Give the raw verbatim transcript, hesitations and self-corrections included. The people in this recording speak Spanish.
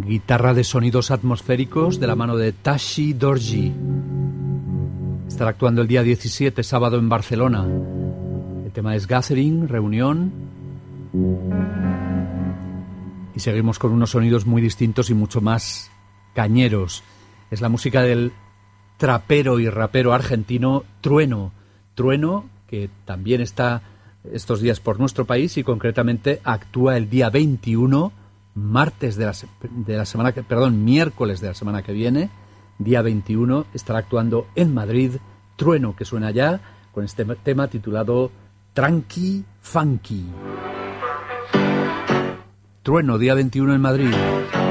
guitarra de sonidos atmosféricos de la mano de Tashi Dorji. Estará actuando el día diecisiete, sábado, en Barcelona. El tema es Gathering, reunión. Y seguimos con unos sonidos muy distintos y mucho más cañeros. Es la música del trapero y rapero argentino Trueno. Trueno, que también está estos días por nuestro país y concretamente actúa el día veintiuno, martes de la, de la semana que, perdón, miércoles de la semana que viene, día veintiuno, estará actuando en Madrid. Trueno, que suena ya con este tema titulado Tranqui Funky. Trueno, día veintiuno en Madrid.